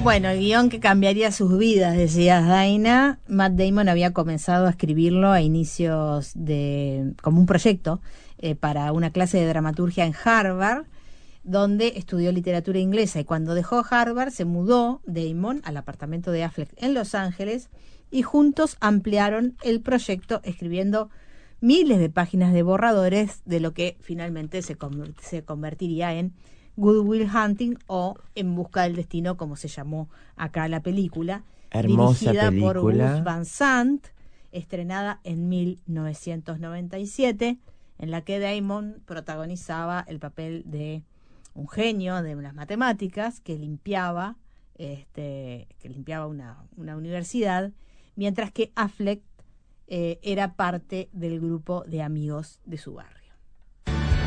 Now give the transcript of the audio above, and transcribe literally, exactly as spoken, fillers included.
Bueno, el guión que cambiaría sus vidas, decías, Daina. Matt Damon había comenzado a escribirlo a inicios de, como un proyecto eh, para una clase de dramaturgia en Harvard, donde estudió literatura inglesa, y cuando dejó Harvard se mudó Damon al apartamento de Affleck en Los Ángeles y juntos ampliaron el proyecto escribiendo miles de páginas de borradores de lo que finalmente se, conver- se convertiría en Good Will Hunting, o En busca del destino, como se llamó acá la película, Hermosa dirigida por película. Gus Van Sant, estrenada en mil novecientos noventa y siete, en la que Damon protagonizaba el papel de un genio de las matemáticas que limpiaba este que limpiaba una, una universidad, mientras que Affleck eh, era parte del grupo de amigos de su barrio.